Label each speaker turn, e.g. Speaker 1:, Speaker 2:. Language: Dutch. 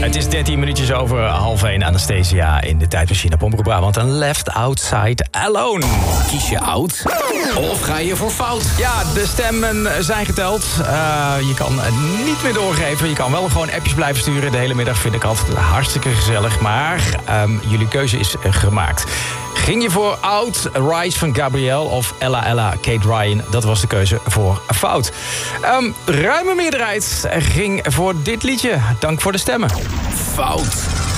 Speaker 1: Het is 13 minuutjes over 12:30, Anastasia in de tijdmachine op Omroep Brabant. En Left Outside Alone.
Speaker 2: Kies je oud of ga je voor fout?
Speaker 1: Ja, de stemmen zijn geteld. Je kan niet meer doorgeven. Je kan wel gewoon appjes blijven sturen. De hele middag vind ik altijd hartstikke gezellig. Maar jullie keuze is gemaakt. Ging je voor Oud, Rise van Gabrielle of Ella Ella, Kate Ryan? Dat was de keuze voor fout. Ruime meerderheid ging voor dit liedje. Dank voor de stemmen.
Speaker 2: Fout.